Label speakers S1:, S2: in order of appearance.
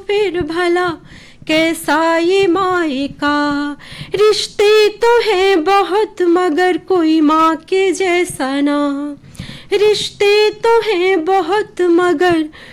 S1: फिर भला कैसा ये मायका। रिश्ते तो हैं बहुत मगर कोई माँ के जैसा ना, रिश्ते तो हैं बहुत मगर